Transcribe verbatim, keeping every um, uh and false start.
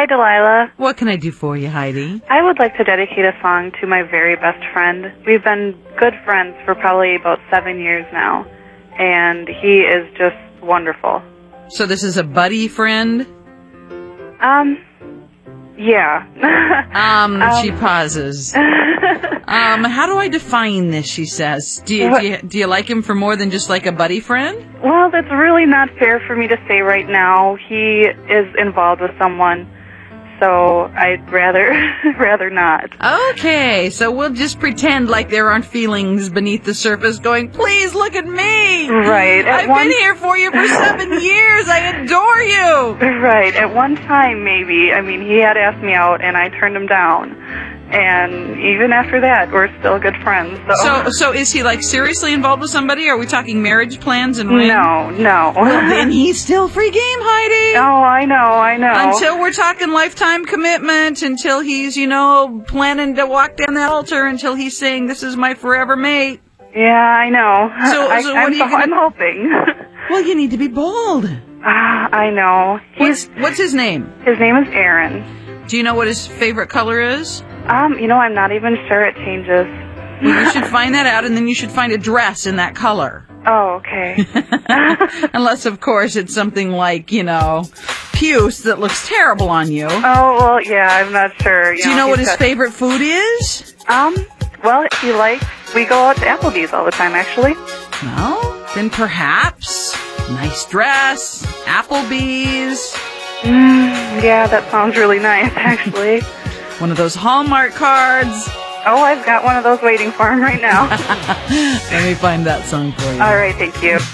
Hi, Delilah. What can I do for you, Heidi? I would like to dedicate a song to my very best friend. We've been good friends for probably about seven years now, and he is just wonderful. So this is a buddy friend? Um, yeah. um, um, she pauses. um, how do I define this, she says? Do you, do you, do you like him for more than just like a buddy friend? Well, that's really not fair for me to say right now. He is involved with someone, so I'd rather rather not. Okay, so we'll just pretend like there aren't feelings beneath the surface going, please look at me! Right. I've one... been here for you for seven years! I adore you! Right. At one time, maybe. I mean, he had asked me out, and I turned him down. And even after that, we're still good friends. So, so, so is he, like, seriously involved with somebody? Are we talking marriage plans and ring? No, no. Well, then he's still free game, Heidi. Oh, I know, I know. Until we're talking lifetime commitment, until he's, you know, planning to walk down that altar, until he's saying, this is my forever mate. Yeah, I know. So, I, so what I'm, are you gonna... I'm hoping. Well, you need to be bold. Ah, I know. He's... What's, what's his name? His name is Aaron. Do you know what his favorite color is? Um, you know, I'm not even sure. It changes. Well, you should find that out, and then you should find a dress in that color. Oh, okay. Unless, of course, it's something like, you know, puce that looks terrible on you. Oh, well, yeah, I'm not sure. You Do you know, know what his got... favorite food is? Um, well, he likes... We go out to Applebee's all the time, actually. Well, then perhaps nice dress, Applebee's. Mm, yeah, that sounds really nice, actually. One of those Hallmark cards. Oh, I've got one of those waiting for him right now. Let me find that song for you. All right, thank you.